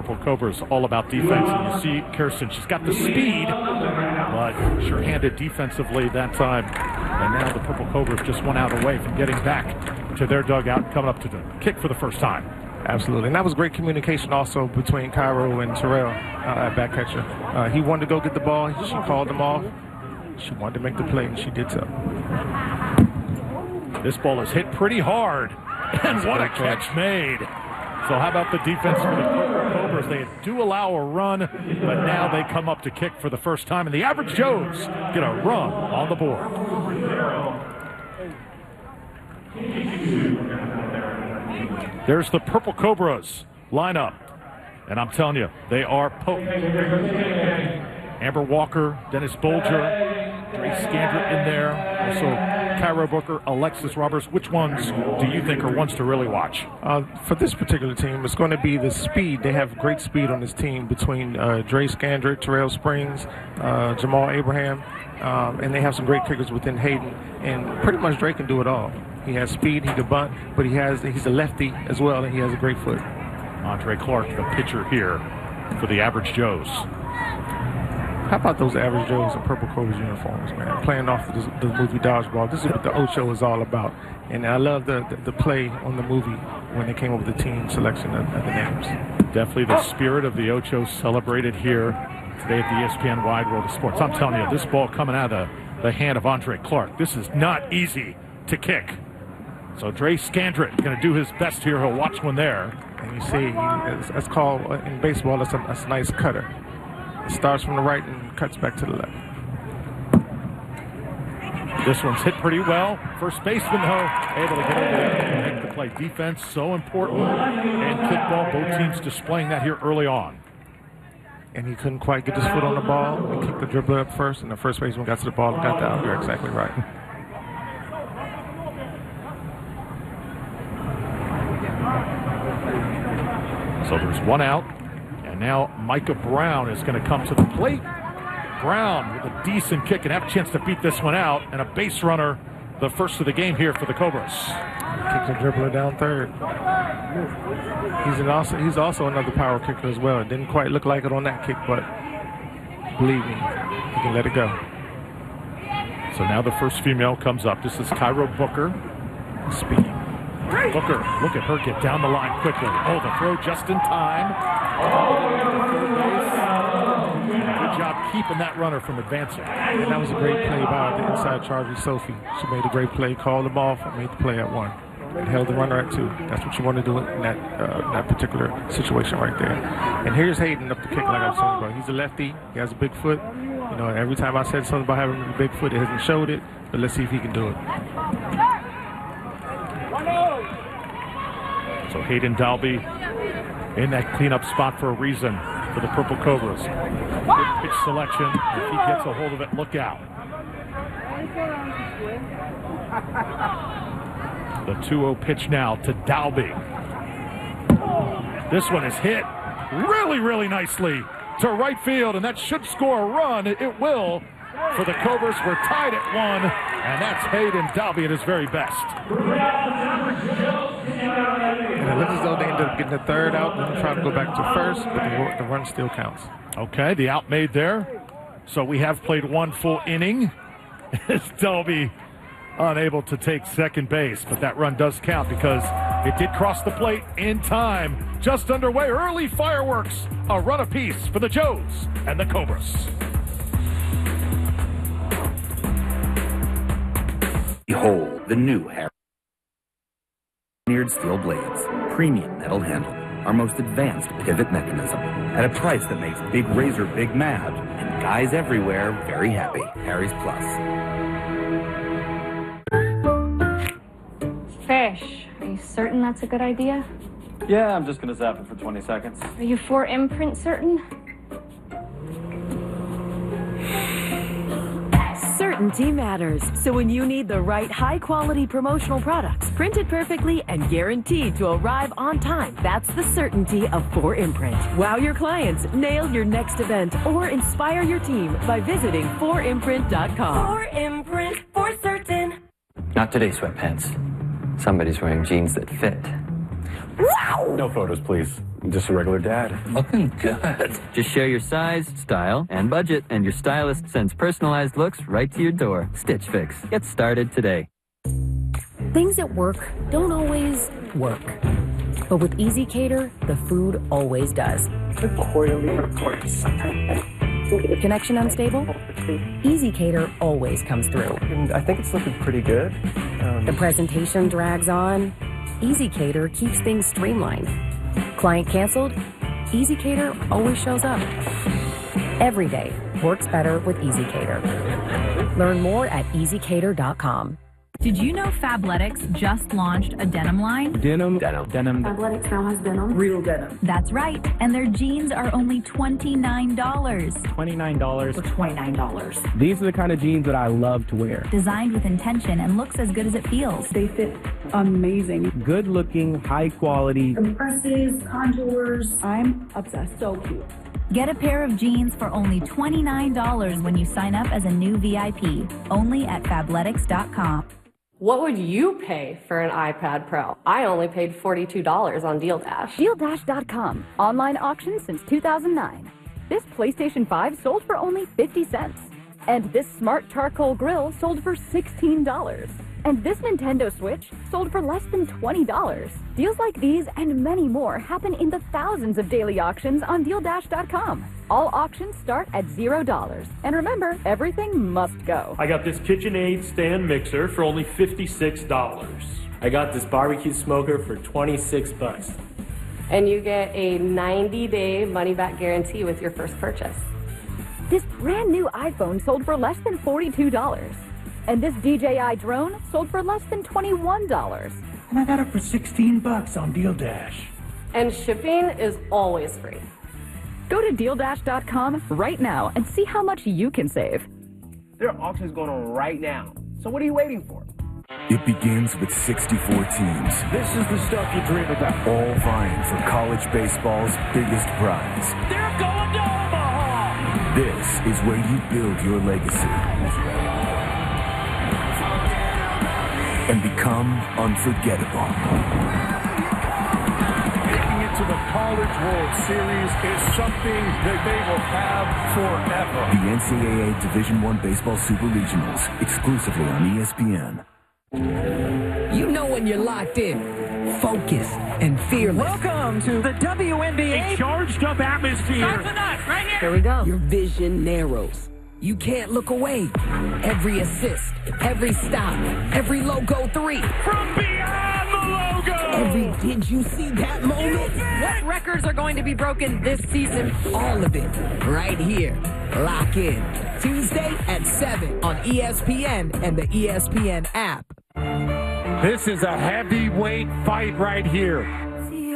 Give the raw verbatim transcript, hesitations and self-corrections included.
Purple Cobras all about defense. And you see Kirsten, she's got the speed, but sure-handed defensively that time. And now the Purple Cobras just one out away from getting back to their dugout, coming up to the kick for the first time. Absolutely, and that was great communication also between Cairo and Terrell uh, at back catcher. Uh, he wanted to go get the ball. She called him off. She wanted to make the play, and she did so. This ball is hit pretty hard, and what a catch made. So how about the defense for the Purple Cobras? They do allow a run, but now they come up to kick for the first time, and the Average Joes get a run on the board. There's the Purple Cobras lineup, and I'm telling you, they are potent. Amber Walker, Dennis Bolger, Dre Scandrett in there, also Cairo Booker, Alexis Roberts. Which ones do you think are ones to really watch? Uh, for this particular team, it's going to be the speed. They have great speed on this team between uh, Dre Scandrett, Terrell Springs, uh, Jamal Abraham, um, and they have some great kickers within Hayden. And pretty much Dre can do it all. He has speed, he can bunt, but he has he's a lefty as well, and he has a great foot. Andre Clark, the pitcher here for the Average Joes. How about those Average Joes in Purple Cobras uniforms, man? Playing off the, the movie Dodgeball. This is what the Ocho is all about. And I love the, the, the play on the movie when they came up with the team selection of, of the names. Definitely the spirit of the Ocho celebrated here today at the E S P N Wide World of Sports. I'm telling you, this ball coming out of the, the hand of Andre Clark, this is not easy to kick. So Dre Scandrett going to do his best here. He'll watch one there. And you see, that's called, in baseball, that's a, that's a nice cutter. It starts from the right and cuts back to the left. This one's hit pretty well. First baseman, though, able to get over there and make the play. Defense, so important. And kickball, both teams displaying that here early on. And he couldn't quite get his foot on the ball. He kicked the dribbler up first, and the first baseman got to the ball and got down. You're exactly right. So there's one out, and now Micah Brown is going to come to the plate. Brown with a decent kick and have a chance to beat this one out, and a base runner, the first of the game here for the Cobras. Kicks a dribbler down third. He's an also he's also another power kicker as well. It didn't quite look like it on that kick, but believe me, he can let it go. So now the first female comes up. This is Cairo Booker. Speed. Booker, look at her get down the line quickly. Oh, the throw just in time. Good job keeping that runner from advancing. And that was a great play by the inside charger, Sophie. She made a great play, called them off, and made the play at one. And held the runner at two. That's what you want to do in that, uh, that particular situation right there. And here's Hayden up the kick, like I was talking about. He's a lefty. He has a big foot. You know, every time I said something about having a big foot, it hasn't showed it. But let's see if he can do it. So Hayden Dalby in that cleanup spot for a reason for the Purple Cobras. Good pitch selection. If he gets a hold of it, look out. The two oh pitch now to Dalby. This one is hit really, really nicely to right field, and that should score a run. It will for the Cobras. We're tied at one, and that's Hayden Dalby at his very best. And it looks as though they ended up getting the third out and trying to go back to first, but the, the run still counts. Okay, the out made there. So we have played one full inning. It's Dalby unable to take second base, but that run does count because it did cross the plate in time. Just underway, early fireworks, a run apiece for the Joes and the Cobras. Behold the new Harry engineered steel blades, premium metal handle, our most advanced pivot mechanism, at a price that makes Big Razor big mad and guys everywhere very happy. Harry's Plus. Fish, are you certain that's a good idea? Yeah, I'm just gonna zap it for twenty seconds. Are you for imprint certain? Certainty matters. So when you need the right high-quality promotional products, printed perfectly and guaranteed to arrive on time, that's the certainty of four imprint. Wow your clients, nail your next event, or inspire your team by visiting four imprint dot com. four imprint, for certain. Not today, sweatpants. Somebody's wearing jeans that fit. No photos, please. I'm just a regular dad. Looking good. Just share your size, style, and budget, and your stylist sends personalized looks right to your door. Stitch Fix. Get started today. Things at work don't always work. But with Easy Cater, the food always does. Connection unstable? Easy Cater always comes through. I think it's looking pretty good. Um, the presentation drags on. Easy Cater keeps things streamlined. Client canceled? Easy Cater always shows up. Every day works better with Easy Cater. Learn more at easy cater dot com. Did you know Fabletics just launched a denim line? Denim. Denim. Denim. Fabletics now has denim. Real denim. That's right. And their jeans are only twenty-nine dollars. twenty-nine dollars. For twenty-nine dollars. These are the kind of jeans that I love to wear. Designed with intention and looks as good as it feels. They fit amazing. Good looking, high quality. Compresses, contours. I'm obsessed. So cute. Get a pair of jeans for only twenty-nine dollars when you sign up as a new V I P. Only at fabletics dot com. What would you pay for an iPad Pro? I only paid forty-two dollars on Deal Dash. Deal Dash dot com. Online auction since two thousand nine. This PlayStation five sold for only fifty cents. And this smart charcoal grill sold for sixteen dollars. And this Nintendo Switch sold for less than twenty dollars. Deals like these and many more happen in the thousands of daily auctions on Deal Dash dot com. All auctions start at zero dollars. And remember, everything must go. I got this KitchenAid stand mixer for only fifty-six dollars. I got this barbecue smoker for twenty-six bucks. And you get a ninety day money-back guarantee with your first purchase. This brand new iPhone sold for less than forty-two dollars. And this D J I drone sold for less than twenty-one dollars. And I got it for sixteen bucks on Deal Dash. And shipping is always free. Go to Deal Dash dot com right now and see how much you can save. There are auctions going on right now. So what are you waiting for? It begins with sixty-four teams. This is the stuff you dream about. All vying for college baseball's biggest prize. They're going to Omaha! This is where you build your legacy and become unforgettable. Making it to the College World Series is something that they will have forever. The N C double A Division I Baseball Super Regionals, exclusively on E S P N. You know when you're locked in, focused, and fearless. Welcome to the W N B A. A charged up atmosphere. Start with us, right here. Here we go. Your vision narrows. You can't look away. Every assist, every stop, every logo three. From beyond the logo. Every did you see that moment? What records are going to be broken this season? All of it, right here. Lock in. Tuesday at seven on E S P N and the E S P N app. This is a heavyweight fight right here.